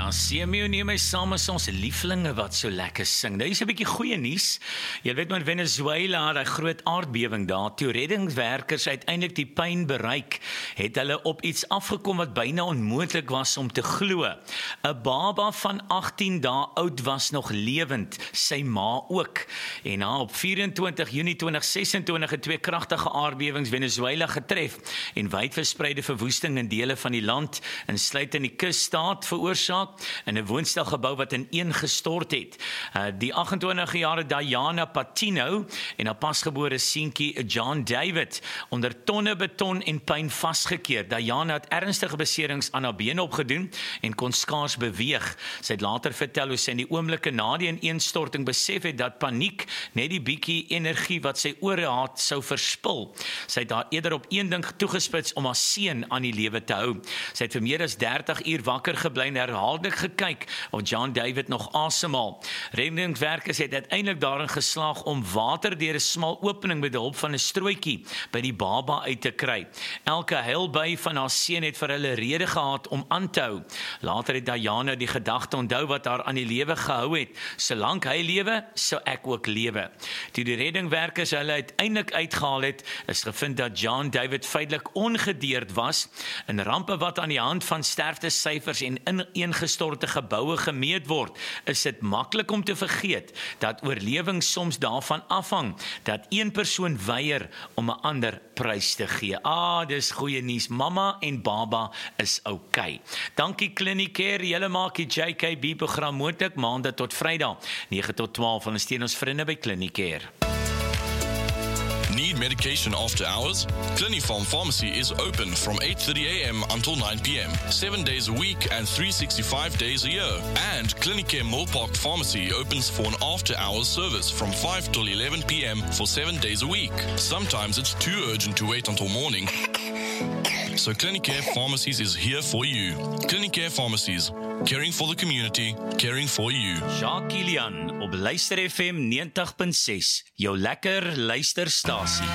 Ja, CMU neem my saam as ons lieflinge wat so lekker sing. Nou is 'n bietjie goeie nuus. Jy weet maar Venezuela, daai groot aardbewing daar, toe reddingswerkers uiteindelik die puin bereik, het hulle op iets afgekom wat byna onmoontlik was om te glo. 'n Baba van 18 dae oud was nog lewend, sy ma ook. En op 24 Junie 2026 het twee kragtige aardbewings Venezuela getref en wydverspreide verwoesting in dele van die land, insluitend die kusstaat veroorsaak in 'n woonstelgebou wat ineengestort het. Die 28-jarige Diana Patino en haar pasgebore seentjie John David onder tonne beton en puin vasgekeer. Diana het ernstige beserings aan haar bene opgedoen en kon skaars beweeg. Sy het later vertel hoe sy in die oomblikke na die ineenstorting besef het dat paniek net die bietjie energie wat sy oor het sou verspil. Sy het haar eerder op een ding toegespits om haar seun aan die lewe te hou. Sy het vir meer as 30 uur wakker gebly en herhaaldelik gekyk of John David nog asemhaal. Reddingswerkers het uiteindelik daarin geslaag om water deur 'n smal opening met die hulp van 'n strooitjie by die baba uit te kry. Elke huilbui van haar seun het vir hulle rede gehad om aan te hou. Later het Diana die gedagte onthou wat haar aan die lewe gehou het. Solank hy lewe, sou ek ook lewe. Toe die reddingswerkers hulle uiteindelik uitgehaal het, is gevind dat John David feitelik ongedeerd was. In rampe wat aan die hand van sterftesyfers en ineengestorte geboue gemeet word, is dit maklik om te vergeet dat oorlewing soms daarvan afhang dat een persoon weier om 'n ander prys te gee. Dis goeie nuus. Mamma en baba is okay. Dankie Clinicare, julle maak die JKB program moontlik maandag tot Vrydag 9 tot 12. Ons steun ons vriende by Clinicare. Need medication after hours? Clinifarm Pharmacy is open from 8:30 a.m. until 9 p.m. 7 days a week and 365 days a year. And Clinicare Millpark Pharmacy opens for an after-hours service from 5 till 11 p.m. for 7 days a week. Sometimes it's too urgent to wait until morning. So Clinicare Pharmacies is here for you. Clinicare Pharmacies, caring for the community, caring for you. Jacques Kilian op Luister FM 90.6, jou lekker luisterstasie.